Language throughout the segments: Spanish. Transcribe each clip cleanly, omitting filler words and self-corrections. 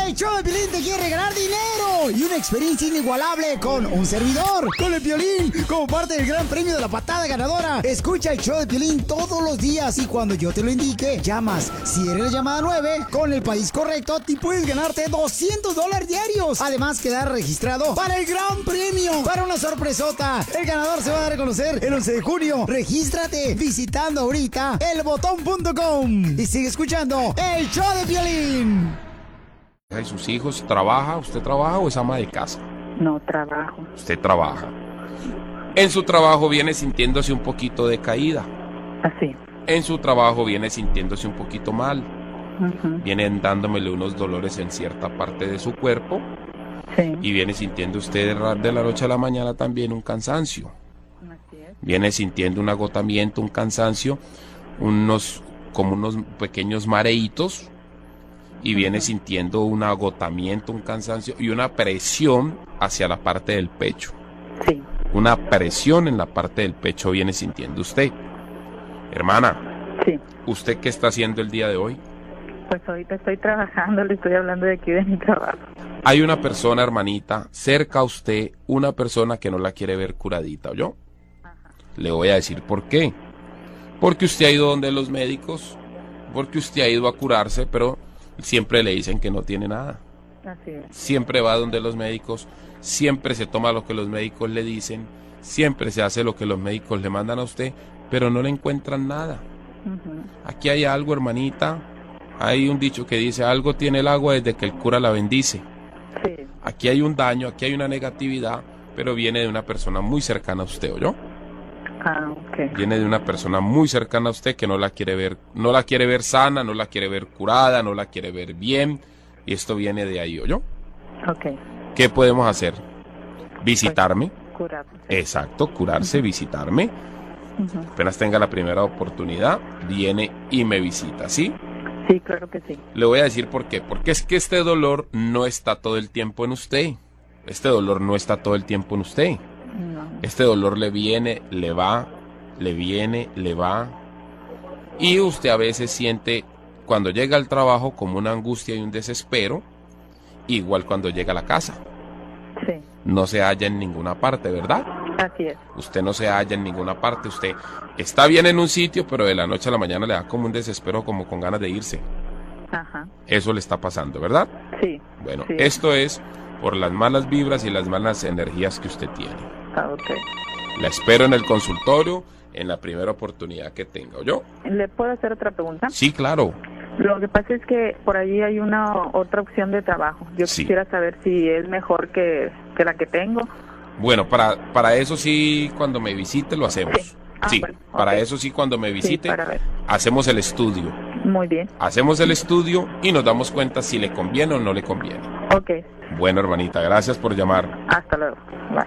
El show de Piolín te quiere regalar dinero y una experiencia inigualable con un servidor, con el Piolín, como parte del gran premio de la patada ganadora. Escucha el show de Piolín todos los días y cuando yo te lo indique, llamas. Si eres la llamada 9, con el país correcto, te puedes ganarte $200 diarios. Además, quedar registrado para el gran premio, para una sorpresota. El ganador se va a dar a conocer el 11 de junio. Regístrate visitando ahorita elbotón.com y sigue escuchando el show de Piolín. ¿Y sus hijos trabaja? ¿Usted trabaja o es ama de casa? No, trabajo. Usted trabaja. En su trabajo viene sintiéndose un poquito decaída. Así. En su trabajo viene sintiéndose un poquito mal. Uh-huh. Vienen dándole unos dolores en cierta parte de su cuerpo. Sí. Y viene sintiendo usted de la noche a la mañana también un cansancio. Así es. Viene sintiendo un agotamiento, un cansancio, como unos pequeños mareitos. Y viene sintiendo un agotamiento, un cansancio y una presión hacia la parte del pecho. Sí. Una presión en la parte del pecho viene sintiendo usted. Hermana, sí. ¿Usted qué está haciendo el día de hoy? Pues ahorita estoy trabajando, le estoy hablando de aquí de mi trabajo. Hay una persona, hermanita, cerca a usted, una persona que no la quiere ver curadita, ¿oyó? Ajá. Le voy a decir por qué. Porque usted ha ido donde los médicos, porque usted ha ido a curarse, pero siempre le dicen que no tiene nada. Así es. Siempre va donde los médicos, siempre se toma lo que los médicos le dicen, siempre se hace lo que los médicos le mandan a usted, pero no le encuentran nada. Uh-huh. Aquí hay algo, hermanita, hay un dicho que dice, algo tiene el agua desde que el cura la bendice. Sí. Aquí hay un daño, aquí hay una negatividad, pero viene de una persona muy cercana a usted, ¿oyó? Ah, ok. Viene de una persona muy cercana a usted que no la quiere ver sana, no la quiere ver curada, no la quiere ver bien, y esto viene de ahí, ¿oyó? Ok. ¿Qué podemos hacer? Visitarme. Curarse. Exacto, curarse, visitarme. Uh-huh. Apenas tenga la primera oportunidad, viene y me visita, ¿sí? Sí, claro que sí. Le voy a decir por qué. Porque es que este dolor no está todo el tiempo en usted. Este dolor no está todo el tiempo en usted. No. Este dolor le viene, le va, le viene, le va. Y usted a veces siente, cuando llega al trabajo, como una angustia y un desespero, igual cuando llega a la casa. Sí. No se halla en ninguna parte, ¿verdad? Así es. Usted no se halla en ninguna parte. Usted está bien en un sitio, pero de la noche a la mañana le da como un desespero, como con ganas de irse. Ajá. Eso le está pasando, ¿verdad? Sí. Bueno, sí. esto es por las malas vibras y las malas energías que usted tiene. Ah, ok. La espero en el consultorio en la primera oportunidad que tenga, ¿oyó? ¿Le puedo hacer otra pregunta? Sí, claro. Lo que pasa es que por allí hay una otra opción de trabajo. Yo Sí. quisiera saber si es mejor que la que tengo. Bueno, para eso sí, cuando me visite lo hacemos. Sí. Ah, Sí, bueno, para ok. eso sí, cuando me visite, Sí, para ver. hacemos el estudio. Muy bien. Hacemos el estudio y nos damos cuenta si le conviene o no le conviene. Ok. Bueno, hermanita, gracias por llamar. Hasta luego. Bye.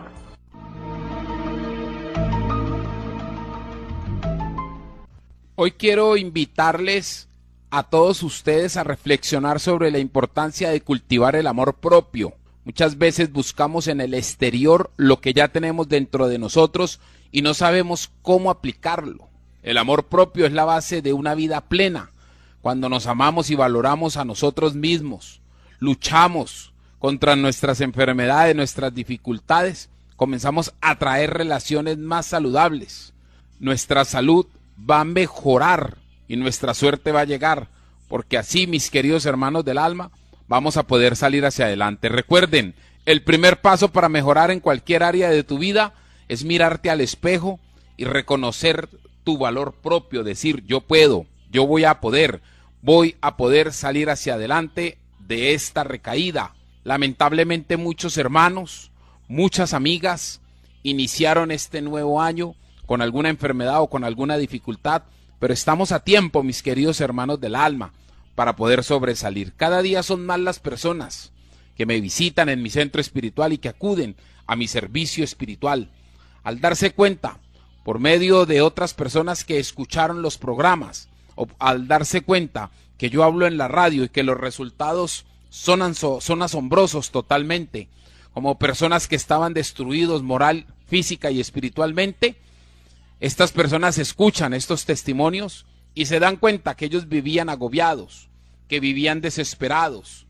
Hoy quiero invitarles a todos ustedes a reflexionar sobre la importancia de cultivar el amor propio. Muchas veces buscamos en el exterior lo que ya tenemos dentro de nosotros y no sabemos cómo aplicarlo. El amor propio es la base de una vida plena. Cuando nos amamos y valoramos a nosotros mismos, luchamos contra nuestras enfermedades, nuestras dificultades, comenzamos a atraer relaciones más saludables. Nuestra salud va a mejorar y nuestra suerte va a llegar, porque así, mis queridos hermanos del alma, vamos a poder salir hacia adelante. Recuerden, el primer paso para mejorar en cualquier área de tu vida es mirarte al espejo y reconocer tu valor propio, decir yo puedo, yo voy a poder salir hacia adelante de esta recaída. Lamentablemente muchos hermanos, muchas amigas iniciaron este nuevo año con alguna enfermedad o con alguna dificultad, pero estamos a tiempo, mis queridos hermanos del alma, para poder sobresalir. Cada día son más las personas que me visitan en mi centro espiritual y que acuden a mi servicio espiritual. Al darse cuenta, por medio de otras personas que escucharon los programas, o al darse cuenta que yo hablo en la radio y que los resultados son asombrosos totalmente, como personas que estaban destruidos moral, física y espiritualmente, estas personas escuchan estos testimonios y se dan cuenta que ellos vivían agobiados, que vivían desesperados,